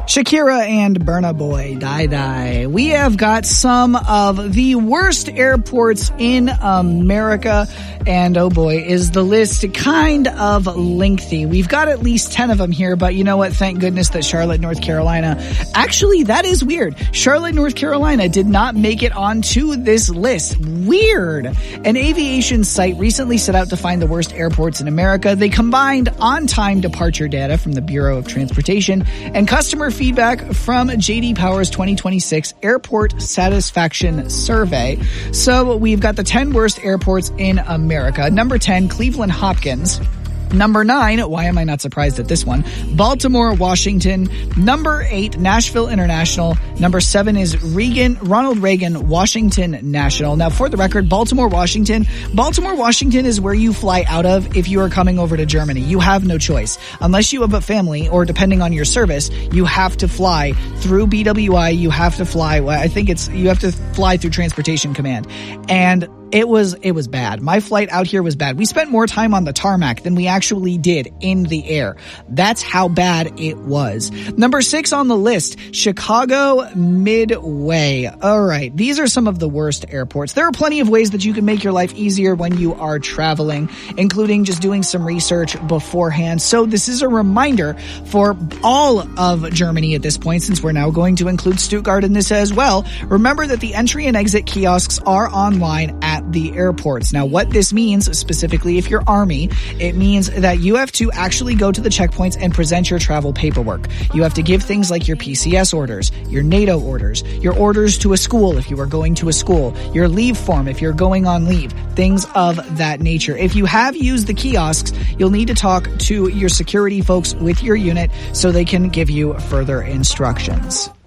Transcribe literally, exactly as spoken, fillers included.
Shakira and Burna Boy, Die Die. We have got some of the worst airports in America, and oh boy, is the list kind of lengthy. We've got at least ten of them here, but you know what? Thank goodness that Charlotte, North Carolina, actually, that is weird. Charlotte, North Carolina did not make it onto this list. Weird. An aviation site recently set out to find the worst airports in America. They combined on-time departure data from the Bureau of Transportation and customer feedback from J D Power's twenty twenty-six Airport Satisfaction Survey. So we've got the ten worst airports in America. Number ten, Cleveland Hopkins. Number nine, why am I not surprised at this one? Baltimore, Washington. Number eight, Nashville International. Number seven is Reagan, Ronald Reagan, Washington National. Now, for the record, Baltimore, Washington. Baltimore, Washington is where you fly out of if you are coming over to Germany. You have no choice. Unless you have a family, or depending on your service, you have to fly through B W I. You have to fly, I think it's, you have to fly through Transportation Command. And It was, it was bad. My flight out here was bad. We spent more time on the tarmac than we actually did in the air. That's how bad it was. Number six on the list, Chicago Midway. All right. These are some of the worst airports. There are plenty of ways that you can make your life easier when you are traveling, including just doing some research beforehand. So this is a reminder for all of Germany at this point, since we're now going to include Stuttgart in this as well. Remember that the entry and exit kiosks are online at the airports. Now, what this means specifically, if you're Army, it means that you have to actually go to the checkpoints and present your travel paperwork. You have to give things like your P C S orders, your NATO orders, your orders to a school if you are going to a school, your leave form if you're going on leave, things of that nature. If you have used the kiosks, you'll need to talk to your security folks with your unit so they can give you further instructions.